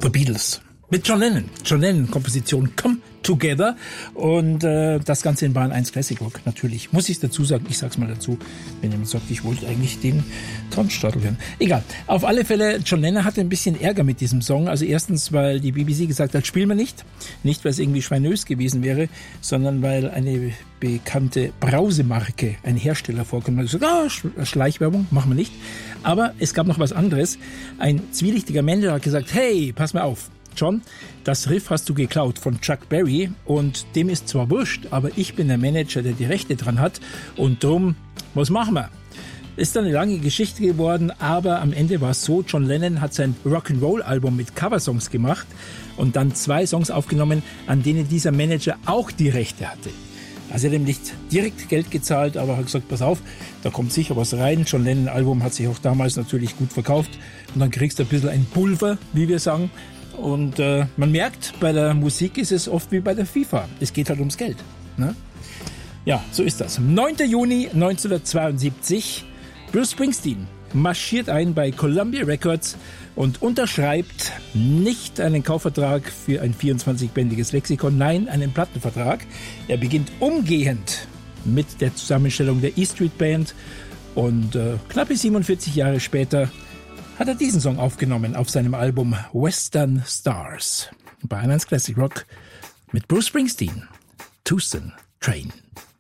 The Beatles. Mit John Lennon. John Lennon Komposition Come Together und das Ganze in Bayern 1 Classic Rock. Natürlich muss ich dazu sagen, ich sag's mal dazu, wenn jemand sagt, ich wollte eigentlich den Tonstadel hören. Egal. Auf alle Fälle, John Lennon hatte ein bisschen Ärger mit diesem Song. Also erstens, weil die BBC gesagt hat, spielen wir nicht. Nicht, weil es irgendwie schweinös gewesen wäre, sondern weil eine bekannte Brausemarke, ein Hersteller vorkommt. Man hat gesagt, Schleichwerbung, machen wir nicht. Aber es gab noch was anderes. Ein zwielichtiger Manager hat gesagt, hey, pass mal auf. John, das Riff hast du geklaut von Chuck Berry und dem ist zwar wurscht, aber ich bin der Manager, der die Rechte dran hat und drum, was machen wir? Ist dann eine lange Geschichte geworden, aber am Ende war es so, John Lennon hat sein Rock'n'Roll-Album mit Coversongs gemacht und dann 2 Songs aufgenommen, an denen dieser Manager auch die Rechte hatte. Also er hat ihm nicht direkt Geld gezahlt, aber hat gesagt, pass auf, da kommt sicher was rein. John Lennon-Album hat sich auch damals natürlich gut verkauft und dann kriegst du ein bisschen ein Pulver, wie wir sagen. Und man merkt, bei der Musik ist es oft wie bei der FIFA. Es geht halt ums Geld. Ne? Ja, so ist das. 9. Juni 1972. Bruce Springsteen marschiert ein bei Columbia Records und unterschreibt nicht einen Kaufvertrag für ein 24-bändiges Lexikon, nein, einen Plattenvertrag. Er beginnt umgehend mit der Zusammenstellung der E Street Band und knappe 47 Jahre später hat er diesen Song aufgenommen auf seinem Album Western Stars. Bei 1 Classic Rock mit Bruce Springsteen, Tucson Train.